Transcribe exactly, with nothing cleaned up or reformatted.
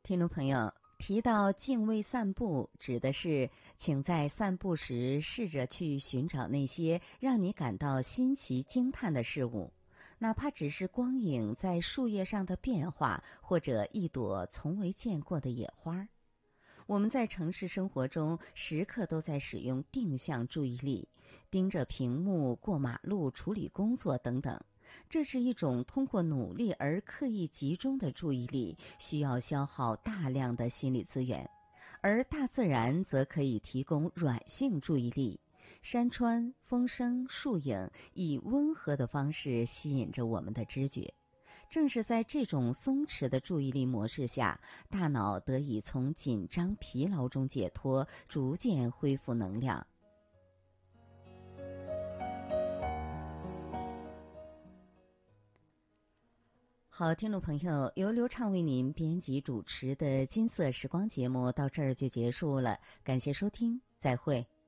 听众朋友，提到敬畏散步，指的是请在散步时试着去寻找那些让你感到新奇惊叹的事物，哪怕只是光影在树叶上的变化，或者一朵从未见过的野花。我们在城市生活中时刻都在使用定向注意力，盯着屏幕、过马路、处理工作等等。这是一种通过努力而刻意集中的注意力，需要消耗大量的心理资源。而大自然则可以提供软性注意力，山川、风声、树影以温和的方式吸引着我们的知觉。正是在这种松弛的注意力模式下，大脑得以从紧张疲劳中解脱，逐渐恢复能量。好，听众朋友，由刘畅为您编辑主持的金色时光节目到这儿就结束了，感谢收听，再会。